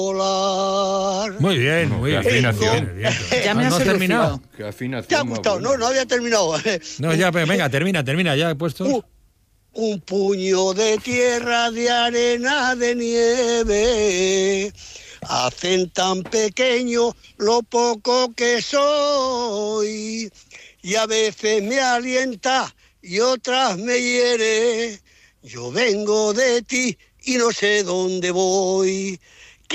volar. Muy bien, muy bien. afinación. Bien. Ya me ¿No has has terminado? Qué afinación. ¿Te ha más gustado? buena. No había terminado. No, ya, venga, termina, ya he puesto. Un puño de tierra, de arena, de nieve, hacen tan pequeño lo poco que soy, y a veces me alienta y otras me hiere. Yo vengo de ti y no sé dónde voy.